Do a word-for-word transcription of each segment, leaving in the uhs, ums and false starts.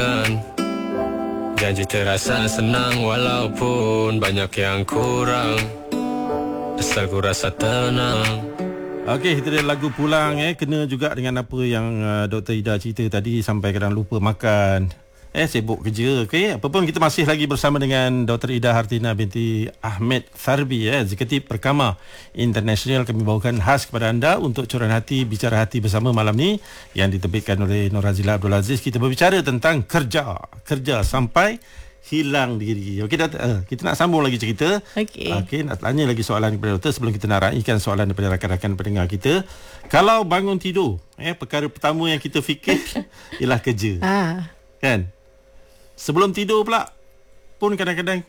Janji terasa senang walaupun banyak yang kurang. Asal ku rasa tenang. Okey, itu dia lagu Pulang eh. Kena juga dengan apa yang uh, Doktor Ida cerita tadi, sampai kadang lupa makan. Eh, sibuk kerja. Okey, apa pun kita masih lagi bersama dengan Doktor Ida Hartinah binti Ahmed Tharbi, eh, Eksekutif Perkama International. Kami bawakan khas kepada anda untuk curahan hati, bicara hati bersama malam ni yang diterbitkan oleh Nur Razila Abdul Aziz. Kita berbicara tentang kerja. Kerja sampai hilang diri. Okey, uh, kita nak sambung lagi cerita. Okey. Okey, nak tanya lagi soalan kepada doktor sebelum kita nak raikan soalan daripada rakan-rakan pendengar kita. Kalau bangun tidur, eh perkara pertama yang kita fikir ialah kerja. Ah. Kan? Sebelum tidur pula pun kadang-kadang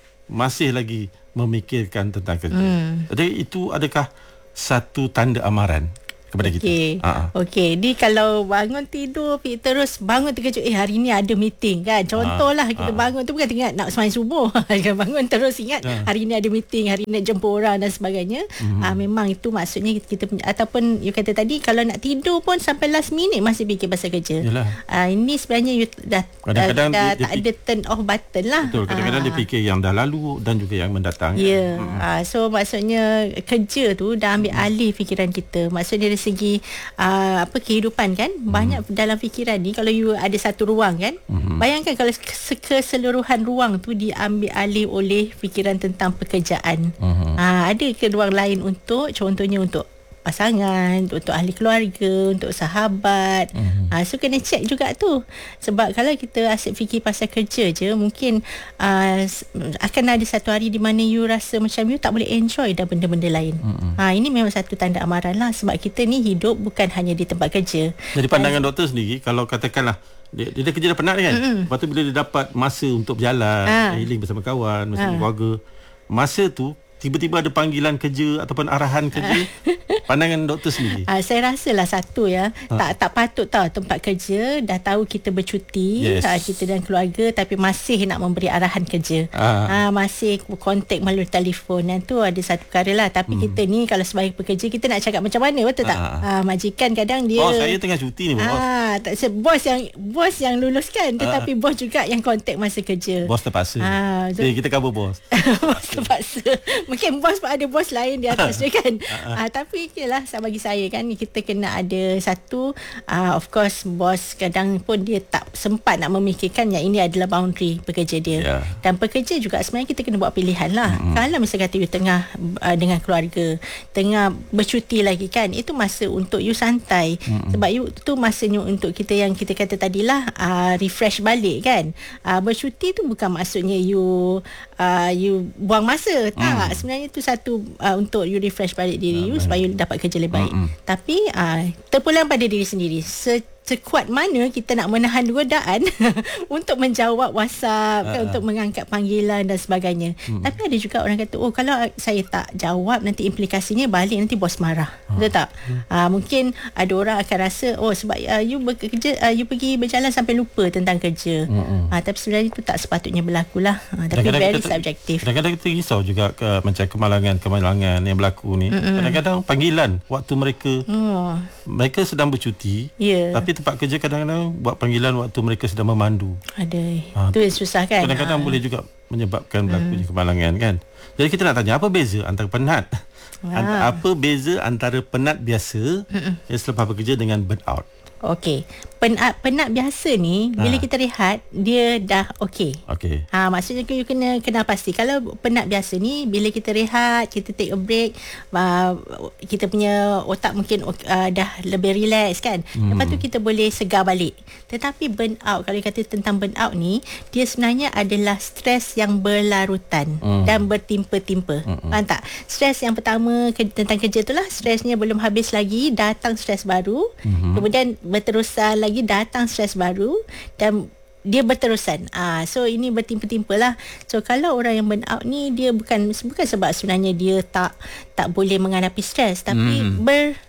masih lagi memikirkan tentang kerja. Hmm. Jadi itu adakah satu tanda amaran kepada kita? Okey. Okey, ni kalau bangun tidur terus bangun terkejut, eh hari ni ada meeting kan. Contohlah kita bangun tu bukan ingat nak sembahyang subuh. Bangun terus ingat hari ni ada meeting, hari ni nak jumpa orang dan sebagainya. Mm-hmm. Ah memang itu maksudnya kita, kita ataupun you kata tadi kalau nak tidur pun sampai last minute masih fikir pasal kerja. Ah ini sebenarnya you dah kadang-kadang dah, dah dia, tak dia ada turn off button lah. Betul, kadang-kadang ah. dia fikir yang dah lalu dan juga yang mendatang. Ya. Yeah. Mm-hmm. Ah so maksudnya kerja tu dah ambil mm-hmm. alih fikiran kita. Maksudnya segi uh, apa kehidupan kan, hmm. banyak dalam fikiran ni. Kalau you ada satu ruang kan, hmm. bayangkan kalau keseluruhan ruang tu diambil alih oleh fikiran tentang pekerjaan. hmm. uh, ada ke ruang lain untuk, contohnya untuk pasangan, untuk ahli keluarga, untuk sahabat. Mm-hmm. Uh, so kena check juga tu. Sebab kalau kita asyik fikir pasal kerja je, mungkin uh, akan ada satu hari di mana you rasa macam you tak boleh enjoy dah benda-benda lain. Mm-hmm. Uh, ini memang satu tanda amaran lah. Sebab kita ni hidup bukan hanya di tempat kerja. Jadi pandangan Dan, doktor sendiri, kalau katakanlah dia, dia dah kerja dah penat kan, mm-hmm. lepas tu bila dia dapat masa untuk berjalan, uh. healing bersama kawan, bersama uh. keluarga, masa tu tiba-tiba ada panggilan kerja ataupun arahan kerja, pandangan doktor sendiri? Uh, saya rasalah satu ya, ha. tak tak patut tau tempat kerja dah tahu kita bercuti, yes. uh, kita dan keluarga, tapi masih nak memberi arahan kerja. Uh. Uh, masih kontak melalui telefon. Yang tu ada satu perkara lah. Tapi hmm. kita ni kalau sebagai pekerja, kita nak cakap macam mana, betul tak? Uh. Uh, majikan kadang dia, oh saya tengah cuti ni bos. Uh, tak, bos yang bos yang luluskan, tetapi uh. bos juga yang kontak masa kerja. Bos terpaksa. Uh, so, jadi kita cover bos. Bos terpaksa. Mungkin bos ada bos lain di atas dia kan. uh, tapi okeylah, bagi saya kan kita kena ada satu uh, of course bos kadang pun dia tak sempat nak memikirkan yang ini adalah boundary pekerja dia. Yeah. Dan pekerja juga sebenarnya kita kena buat pilihan lah. Mm-hmm. Kalau misalnya kata you tengah uh, dengan keluarga, tengah bercuti lagi kan, itu masa untuk you santai. Mm-hmm. Sebab you tu masanya untuk kita yang kita kata tadilah uh, refresh balik kan. Uh, bercuti tu bukan maksudnya you uh, you buang masa. Tak. Mm. Sebenarnya itu satu uh, untuk you refresh balik diri nah, you supaya you dapat kerja lebih baik. Mm-hmm. Tapi uh, terpulang pada diri sendiri. Se- sekuat mana kita nak menahan godaan untuk menjawab WhatsApp, uh, kan, untuk mengangkat panggilan dan sebagainya. Hmm. Tapi ada juga orang kata, oh kalau saya tak jawab nanti implikasinya balik nanti bos marah. Uh. Betul tak? Hmm. Uh, mungkin ada orang akan rasa, oh sebab uh, you bekerja, uh, you pergi berjalan sampai lupa tentang kerja. Hmm. Uh, tapi sebenarnya itu tak sepatutnya berlaku lah. Uh, tapi very subjektif. Kadang-kadang kita risau juga ke, macam kemalangan-kemalangan yang berlaku ni. Hmm. Kadang-kadang panggilan waktu mereka oh. mereka sedang bercuti. Yeah. Tapi tempat kerja kadang-kadang buat panggilan waktu mereka sedang memandu. Ada. Ha, itu yang susah kan. Kadang-kadang ha. boleh juga menyebabkan berlakunya hmm. kemalangan kan. Jadi kita nak tanya, apa beza antara penat? Ha. Apa beza antara penat biasa hmm. yang selepas bekerja dengan burnout? Okey. Penat penat biasa ni bila ha. kita rehat dia dah okey. Okey. Ha maksudnya you kena kenal pasti kalau penat biasa ni bila kita rehat, kita take a break, uh, kita punya otak mungkin uh, dah lebih relax kan. Hmm. Lepas tu kita boleh segar balik. Tetapi burnout, kalau kata tentang burnout ni, dia sebenarnya adalah stres yang berlarutan hmm. dan bertimpa-timpa. Hmm. Faham tak? Stres yang pertama ke, tentang kerja tu lah, stresnya belum habis lagi, datang stres baru. Hmm. Kemudian berterusan lagi datang stres baru dan dia berterusan. Ah, so ini bertimpa-timpa lah. So kalau orang yang burn out ni, dia bukan bukan sebab sebenarnya dia tak tak boleh menghadapi stres, tapi hmm. ber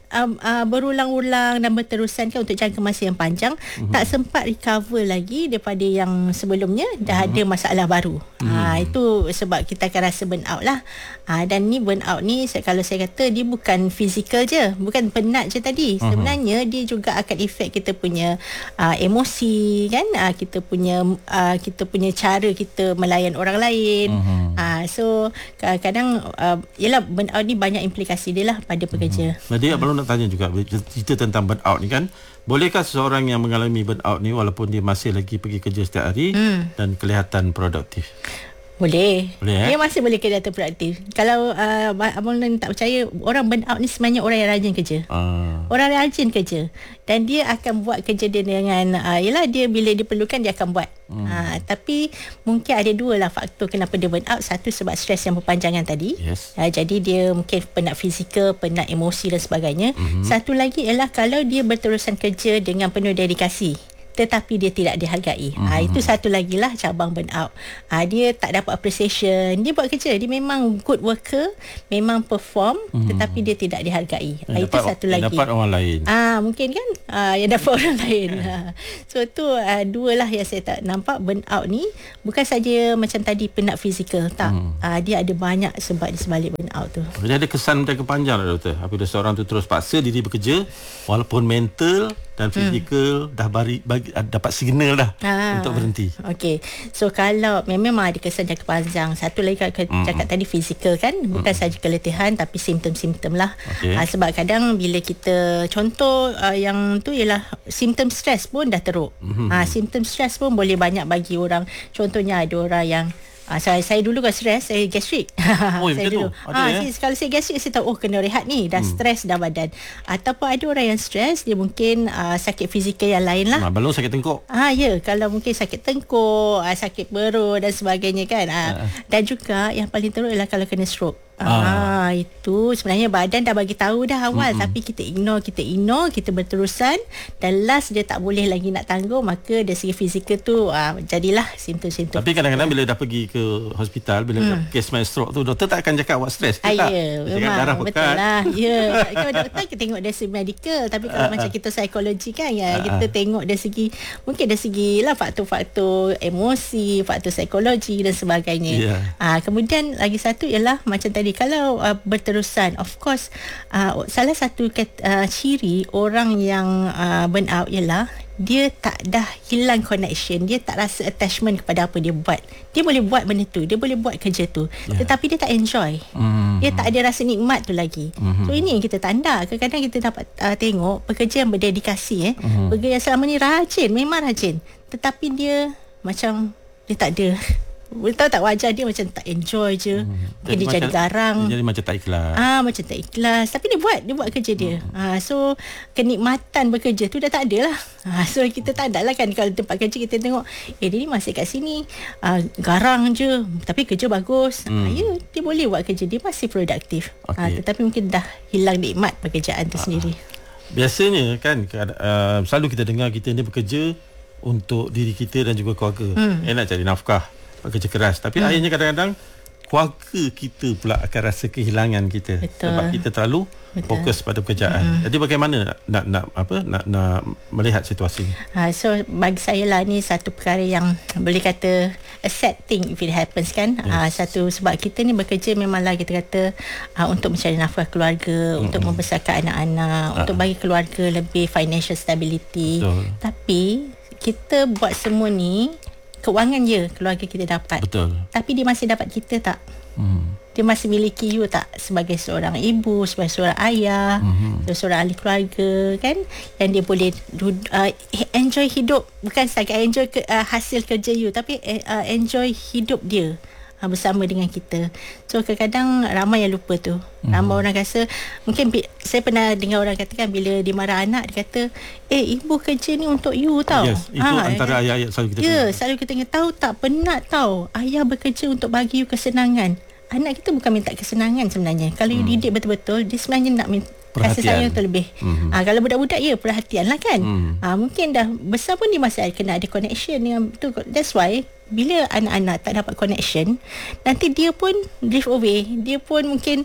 um, uh, berulang-ulang dan berterusan kan untuk jangka masa yang panjang, mm-hmm. tak sempat recover lagi daripada yang sebelumnya, dah mm-hmm. ada masalah baru. Mm-hmm. Ha, itu sebab kita akan rasa burn out lah. Ha, dan ni burn out ni kalau saya kata dia bukan fizikal je, bukan penat je tadi. Mm-hmm. Sebenarnya dia juga akan efek kita punya uh, emosi kan, uh, kita punya uh, kita punya cara kita melayan orang lain. Mm-hmm. Uh, so kadang-kadang uh, yelah, burn out ni banyak implikasi dia lah pada pekerja. Hmm. Jadi hmm. baru nak tanya juga cerita tentang burn out ni kan, bolehkah seseorang yang mengalami burn out ni walaupun dia masih lagi pergi kerja setiap hari hmm. dan kelihatan produktif? Boleh. Boleh eh? Dia masih boleh kelihatan produktif. Kalau uh, Abang Lon tak percaya, orang burn out ni sebenarnya orang yang rajin kerja. Ah. Orang yang rajin kerja. Dan dia akan buat kerja dia dengan, uh, yelah dia bila diperlukan dia akan buat. Hmm. Uh, tapi mungkin ada dua lah faktor kenapa dia burn out. Satu sebab stres yang berpanjangan tadi. Yes. Uh, jadi dia mungkin penat fizikal, penat emosi dan sebagainya. Hmm. Satu lagi ialah kalau dia berterusan kerja dengan penuh dedikasi, tetapi dia tidak dihargai. Mm-hmm. Ha, itu satu lagi lah cabang burn out. Ha, dia tak dapat appreciation. Dia buat kerja, dia memang good worker, memang perform, mm-hmm. tetapi dia tidak dihargai. Ha, itu satu lagi. Dapat orang lain. Ah, mungkin kan ah, yang dapat orang lain. Ha. So tu ah, dua lah yang saya tak nampak. Burn out ni bukan saja macam tadi penat fizikal, tak. Mm. Ah, dia ada banyak sebab di sebalik burn out tu. Jadi ada kesan jangka panjang lah doktor. Apabila seorang tu terus paksa diri bekerja walaupun mental dan fizikal hmm. dah bagi, bagi dapat signal dah ha. untuk berhenti. Okey. So kalau memang ada kesan jangka panjang, satu lagi kalau hmm. cakap tadi fizikal kan, bukan hmm. saja keletihan tapi simptom-simptom lah. Okay. Ha, sebab kadang bila kita contoh uh, yang tu ialah simptom stres pun dah teruk. Hmm. Ha, simptom stres pun boleh banyak bagi orang. Contohnya ada orang yang Ah, saya, saya dulu kan stres, saya gastrik. Oh, saya dulu. Ha, ya? Kalau saya gastrik, saya tahu, oh kena rehat ni, dah hmm. stres dah badan. Ataupun ada orang yang stres, dia mungkin uh, sakit fizikal yang lain lah. Ha, belum sakit tengkuk. Ha, ya, kalau mungkin sakit tengkuk, uh, sakit perut dan sebagainya kan. Uh, uh. Dan juga yang paling teruk ialah kalau kena stroke. Ah, ah itu sebenarnya badan dah bagi tahu dah awal, mm-hmm. tapi kita ignore, kita ignore, kita berterusan dan last dia tak boleh lagi nak tanggung, maka dari segi fizikal tu ah, jadilah simptom-simptom. Tapi kadang-kadang bila dah pergi ke hospital, bila mm. kes main stroke tu, doktor tak akan cakap awak stres ke ah, tak? Ya, memang darah betul lah. Ya, kalau doktor kita tengok dari segi medical, tapi kalau uh, macam kita psikologi kan ya, uh, kita tengok dari segi mungkin dari segi lah faktor-faktor emosi, faktor psikologi dan sebagainya. Yeah. Ah, kemudian lagi satu ialah macam tadi, kalau uh, berterusan, of course uh, salah satu ket, uh, ciri orang yang uh, burn out ialah dia tak dah hilang connection, dia tak rasa attachment kepada apa dia buat. Dia boleh buat benda tu, dia boleh buat kerja tu, yeah. tetapi dia tak enjoy. Mm-hmm. Dia tak ada rasa nikmat tu lagi. Mm-hmm. So ini yang kita tanda. Kadang-kadang kita dapat uh, tengok pekerja yang berdedikasi, eh, mm-hmm. pekerja yang selama ni rajin, memang rajin, tetapi dia macam dia tak ada. Tahu tak, wajah dia macam tak enjoy je. hmm. Dia macam, jadi garang, dia jadi macam tak ikhlas. Ah, macam tak ikhlas. Tapi dia buat Dia buat kerja dia. hmm. ah, So kenikmatan bekerja tu dah tak ada lah. ah, So kita tak ada lah kan. Kalau tempat kerja kita tengok, eh dia ni masih kat sini ah, garang je, tapi kerja bagus. hmm. ah, Ya, dia boleh buat kerja, dia masih produktif. okay. ah, Tetapi mungkin dah hilang nikmat pekerjaan tu ah. sendiri. Biasanya kan uh, selalu kita dengar kita ni bekerja untuk diri kita dan juga keluarga. hmm. Eh, nak cari nafkah, bekerja keras. Tapi hmm. akhirnya kadang-kadang keluarga kita pula akan rasa kehilangan kita. Betul. Sebab kita terlalu Betul. fokus pada pekerjaan. Hmm. Jadi bagaimana nak, nak nak apa nak nak melihat situasi ni? Ha, so bagi saya lah ni satu perkara yang boleh kata a sad thing if it happens kan. Yes. Ha, satu sebab kita ni bekerja memanglah kita kata ha, untuk mencari nafkah keluarga, hmm. untuk membesarkan anak-anak, ha. untuk bagi keluarga lebih financial stability. Betul. Tapi kita buat semua ni, kewangan je keluarga kita dapat. Betul. Tapi dia masih dapat kita tak? Hmm. Dia masih miliki you tak? Sebagai seorang ibu, sebagai seorang ayah, hmm. sebagai seorang ahli keluarga kan? Yang dia boleh uh, enjoy hidup. Bukan sahaja enjoy ke, uh, hasil kerja you, tapi uh, enjoy hidup dia uh, bersama dengan kita. So kadang-kadang ramai yang lupa tu. Hmm. Ramai orang rasa, mungkin saya pernah dengar orang katakan bila dia marah anak, dia kata, eh ibu kerja ni untuk you tau. Yes, itu ha, antara ayat-ayat selalu kita Ya, yeah, selalu kita ingat, tahu tak, penat tau ayah bekerja untuk bagi you kesenangan. Anak kita bukan minta kesenangan sebenarnya. Kalau hmm. you didik betul-betul, dia sebenarnya nak minta kasih sayang terlebih. Mm-hmm. Ha, kalau budak-budak ya perhatian lah kan. Mm. Ha, mungkin dah besar pun dia masih kena ada connection dengan tu. That's why bila anak-anak tak dapat connection, nanti dia pun drift away. Dia pun mungkin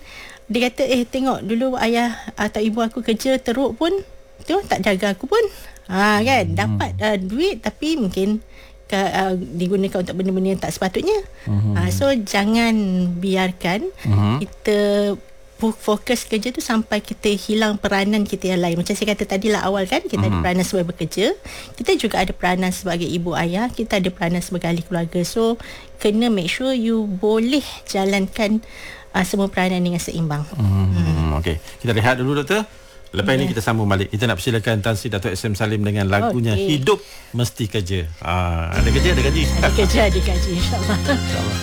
dia kata eh tengok dulu ayah atau ibu aku kerja teruk pun tu tak jaga aku pun. Ha kan, hmm. dapat uh, duit tapi mungkin ke, uh, digunakan untuk benda-benda yang tak sepatutnya. Hmm. Ha, so jangan biarkan hmm. kita fokus kerja tu sampai kita hilang peranan kita yang lain. Macam saya kata tadi lah awal kan, kita mm-hmm. ada peranan sebagai bekerja, kita juga ada peranan sebagai ibu ayah, kita ada peranan sebagai ahli keluarga. So kena make sure you boleh jalankan uh, semua peranan dengan seimbang. Mm-hmm. Hmm. Okey, kita rehat dulu doktor. Lepas yeah. ini kita sambung balik. Kita nak persilakan Tan Sri Dato' S M Salim dengan lagunya okay. Hidup Mesti Kerja. Ah, ada kerja ada gaji. Ada kerja ada gaji, insya-Allah. Insya-Allah.